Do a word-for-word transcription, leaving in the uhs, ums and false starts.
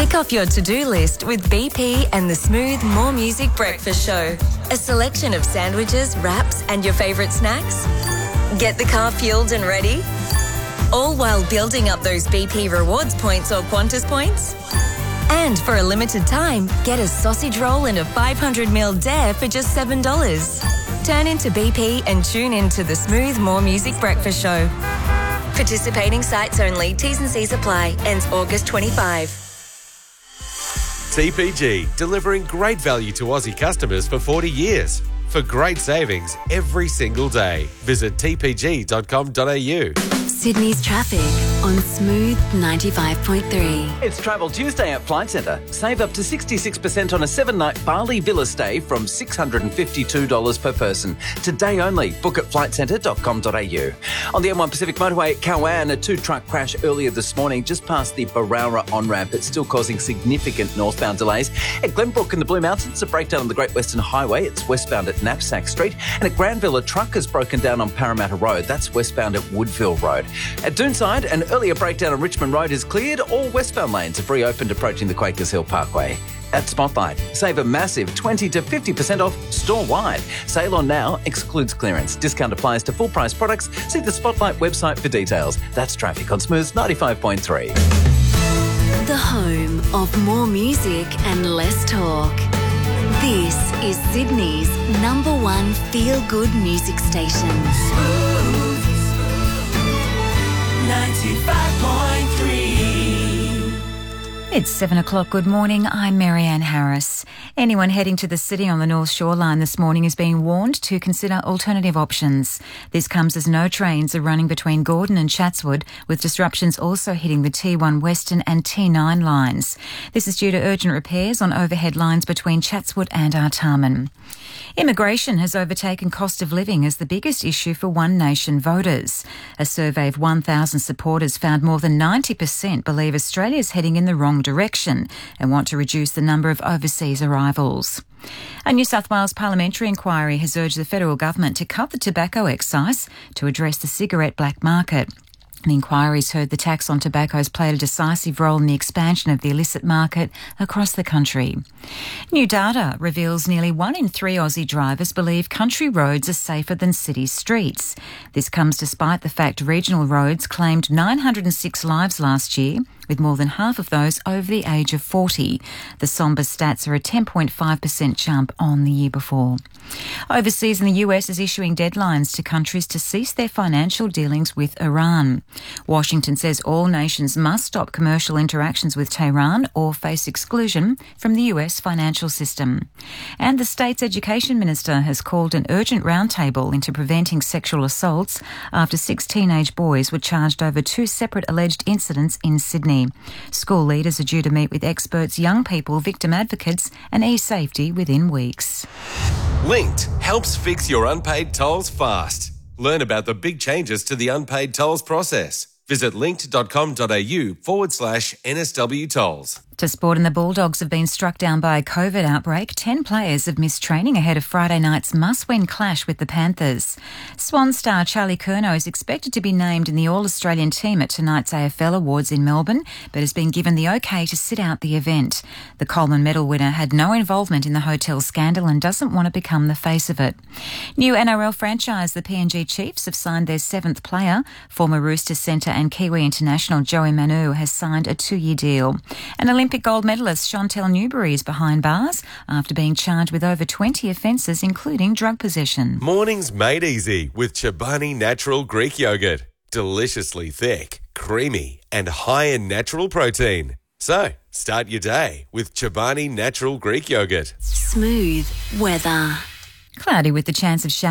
Tick off your to-do list with B P and the Smooth More Music Breakfast Show. A selection of sandwiches, wraps and your favourite snacks. Get the car fueled and ready. All while building up those B P rewards points or Qantas points. And for a limited time, get a sausage roll and a five hundred milliliter dare for just seven dollars. Turn into B P and tune in to the Smooth More Music Breakfast Show. Participating sites only. T's and C's apply. Ends August twenty-fifth. T P G, delivering great value to Aussie customers for forty years. For great savings every single day. Visit t p g dot com dot a u. Sydney's traffic on Smooth ninety-five point three. It's Travel Tuesday at Flight Centre. Save up to sixty-six percent on a seven-night Bali villa stay from six hundred fifty-two dollars per person. Today only. Book at flight centre dot com dot a u. On the M one Pacific Motorway at Cowan, a two-truck crash earlier this morning just past the Barara on-ramp. It's still causing significant northbound delays. At Glenbrook in the Blue Mountains, a breakdown on the Great Western Highway. It's westbound at Knapsack Street. And at Granville, a truck has broken down on Parramatta Road. That's westbound at Woodville Road. At Doonside, an earlier breakdown on Richmond Road is cleared. All westbound lanes have reopened approaching the Quakers Hill Parkway. At Spotlight, save a massive twenty to fifty percent off store-wide. Sale on now excludes clearance. Discount applies to full-price products. See the Spotlight website for details. That's traffic on Smooth ninety-five point three. The home of more music and less talk. This is Sydney's number one feel-good music station. Smooth ninety-five point three. It's seven o'clock. Good morning. I'm Marianne Harris. Anyone heading to the city on the North Shoreline this morning is being warned to consider alternative options. This comes as no trains are running between Gordon and Chatswood, with disruptions also hitting the T one Western and T nine lines. This is due to urgent repairs on overhead lines between Chatswood and Artarmon. Immigration has overtaken cost of living as the biggest issue for One Nation voters. A survey of one thousand supporters found more than ninety percent believe Australia is heading in the wrong direction and want to reduce the number of overseas arrivals. A New South Wales parliamentary inquiry has urged the federal government to cut the tobacco excise to address the cigarette black market. The inquiry's heard the tax on tobacco has played a decisive role in the expansion of the illicit market across the country. New data reveals nearly one in three Aussie drivers believe country roads are safer than city streets. This comes despite the fact regional roads claimed nine hundred six lives last year, with more than half of those over the age of forty. The sombre stats are a ten point five percent jump on the year before. Overseas in the U S is issuing deadlines to countries to cease their financial dealings with Iran. Washington says all nations must stop commercial interactions with Tehran or face exclusion from the U S financial system. And the state's education minister has called an urgent roundtable into preventing sexual assaults after six teenage boys were charged over two separate alleged incidents in Sydney. School leaders are due to meet with experts, young people, victim advocates and e-safety within weeks. Linked helps fix your unpaid tolls fast. Learn about the big changes to the unpaid tolls process. Visit linkt.com.au forward slash NSW tolls. To sport, and the Bulldogs have been struck down by a COVID outbreak. Ten players have missed training ahead of Friday night's must-win clash with the Panthers. Swan star Charlie Curnow is expected to be named in the All-Australian team at tonight's A F L Awards in Melbourne, but has been given the okay to sit out the event. The Coleman medal winner had no involvement in the hotel scandal and doesn't want to become the face of it. New N R L franchise, the P N G Chiefs, have signed their seventh player. Former Roosters centre and Kiwi international Joey Manu has signed a two-year deal. And Olympic gold medalist Chantel Newbery is behind bars after being charged with over twenty offences, including drug possession. Mornings made easy with Chobani Natural Greek Yogurt. Deliciously thick, creamy and high in natural protein. So, start your day with Chobani Natural Greek Yogurt. Smooth weather. Cloudy with the chance of showers.